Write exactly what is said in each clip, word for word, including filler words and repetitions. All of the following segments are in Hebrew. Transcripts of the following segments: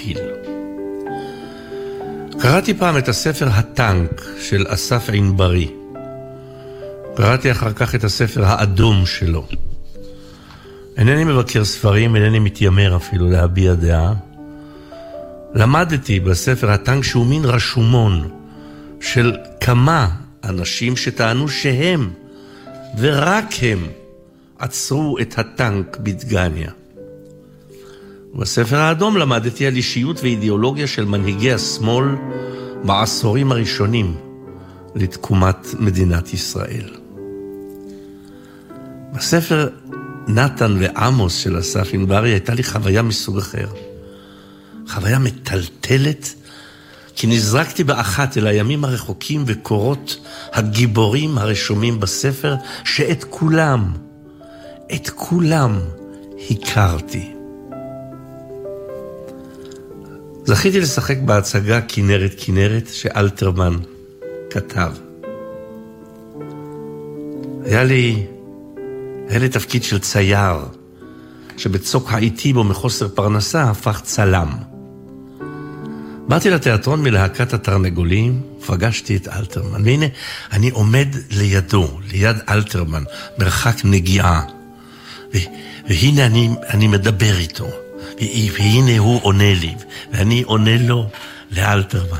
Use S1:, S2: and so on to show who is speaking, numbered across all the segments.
S1: להפיל. קראתי פעם את הספר הטנק של אסף ענברי. קראתי אחר כך את הספר האדום שלו. אינני מבקר ספרים, אינני מתיימר אפילו להביע דעה. למדתי בספר הטנק שהוא מין רשומון של כמה אנשים שטענו שהם ורק הם עצרו את הטנק בדגניה. בספר האדום למדתי על אישיות ואידיאולוגיה של מנהיגי השמאל בעשורים הראשונים לתקומת מדינת ישראל. בספר נתן ועמוס של אסף ענברי הייתה לי חוויה מסוג אחר. חוויה מטלטלת, כי נזרקתי באחת אל הימים הרחוקים וקורות הגיבורים הרשומים בספר, שאת כולם, את כולם הכרתי. זכיתי לשחק בהצגה כנרת כנרת שאלתרמן כתב. היה לי, היה לי תפקיד של צייר, שבצוק העיתי בו מחוסר פרנסה הפך צלם. באתי לתיאטרון מלהקת התרנגולים, פגשתי את אלתרמן, והנה אני עומד לידו, ליד אלתרמן, מרחק נגיעה. ו- והנה אני, אני מדבר איתו, ו- והנה הוא עונה לי, ואני עונה לו לאלתרמן.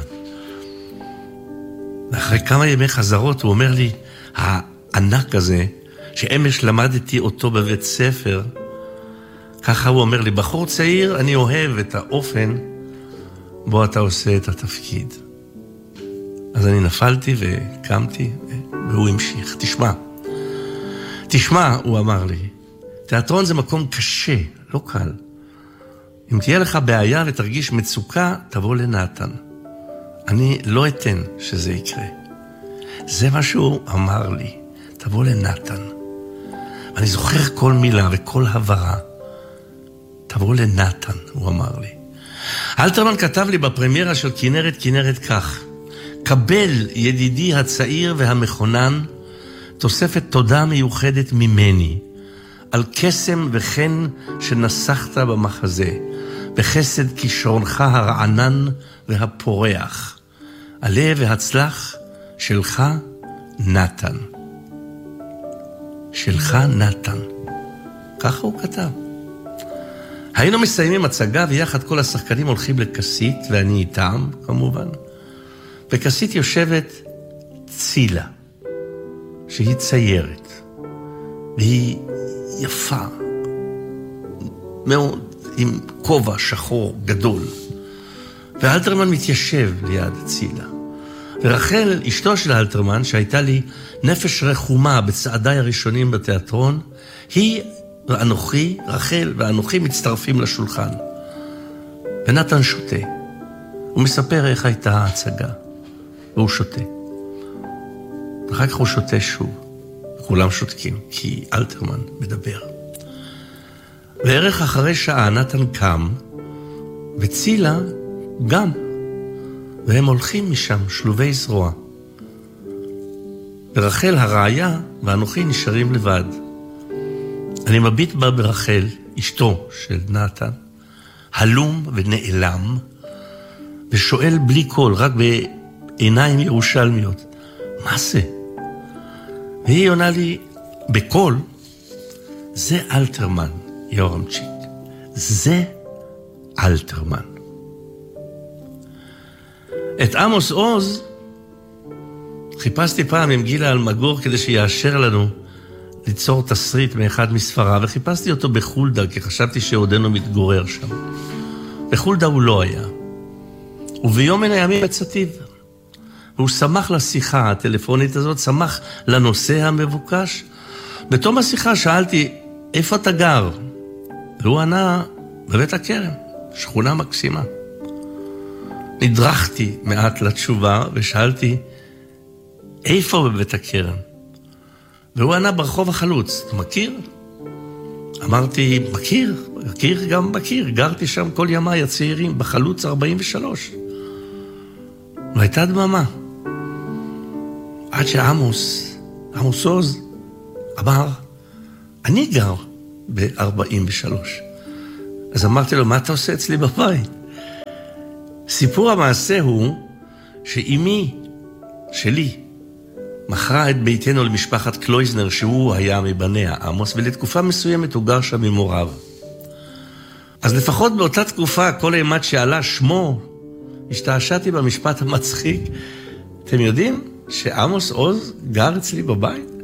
S1: ואחרי כמה ימי חזרות הוא אומר לי, הענק הזה, שאמש למדתי אותו בבית ספר, ככה הוא אומר לי, בחור צעיר, אני אוהב את האופן בו אתה עושה את התפקיד. אז אני נפלתי וקמתי, והוא המשיך. תשמע, תשמע, הוא אמר לי, תיאטרון זה מקום קשה, לא קל. אם תהיה לך בעיה ותרגיש מצוקה, תבוא לנתן. אני לא אתן שזה יקרה. זה מה שהוא אמר לי, תבוא לנתן. אני זוכר כל מילה וכל הברה. תבוא לנתן, הוא אמר לי. אלתרמן כתב לי בפרמיירה של כנרת כנרת כך, קבל ידידי הצעיר והמכונן תוספת תודה מיוחדת ממני על קסם וחן שנסחת במחזה, בחסד כישרונך הרענן והפורח. עלה והצלח שלך נתן. שלך נתן. ככה הוא כתב. היינו מסיימים הצגה ויחד כל השחקנים הולכים לקסית, ואני איתם כמובן. בקסית יושבת צילה, שהיא ציירת, והיא יפה, מאוד, עם כובע שחור גדול. ואלתרמן מתיישב ליד צילה. ורחל, אשתו של אלתרמן, שהייתה לי נפש רחומה בצעדיי הראשונים בתיאטרון, היא ואנוכי, רחל ואנוכי מצטרפים לשולחן. ונתן שותה. הוא מספר איך הייתה ההצגה. והוא שותה. ואחר כך הוא שותה שוב. וכולם שותקים, כי אלתרמן מדבר. וערך אחרי שעה נתן קם, וצילה גם. והם הולכים משם שלובי זרוע. ורחל הרעיה ואנוכי נשארים לבד. אני מביט בה ברחל, אשתו של נתן, הלום ונעלם, ושואל בלי קול, רק בעיניים ירושלמיות, מה זה? והיא עונה לי בקול, זה אלתרמן, יורמצ'יק, זה אלתרמן. את עמוס עוז חיפשתי פעם עם גילה אלמגור כדי שיאשר לנו ליצור תסריט מאחד מספריו, וחיפשתי אותו בחולדה, כי חשבתי שעודנו מתגורר שם. בחולדה הוא לא היה. וביום מן הימים בצטיב. והוא שמח לשיחה הטלפונית הזאת, שמח לנושא המבוקש. בתום השיחה שאלתי, איפה אתה גר? והוא ענה, בבית הכרם, שכונה מקסימה. נדרכתי מעט לתשובה ושאלתי, איפה בבית הכרם? והוא ענה ברחוב החלוץ, אתה מכיר? אמרתי, מכיר, מכיר גם מכיר, גרתי שם כל ימיי הצעירים, בחלוץ ארבעים ושלוש. והייתה דממה. עד שעמוס, עמוס עוז, אמר, אני גר ב-ארבעים ושלוש. אז אמרתי לו, מה אתה עושה אצלי בבית? סיפור המעשה הוא שאימי שלי מכרה את ביתנו למשפחת קלויזנר, שהוא היה מבניה, עמוס, ולתקופה מסוימת הוא גר שם עם הוריו. אז לפחות באותה תקופה, כל אימת שעלה שמו, השתעשעתי במשפט המצחיק. אתם יודעים שעמוס עוז גר אצלי בבית?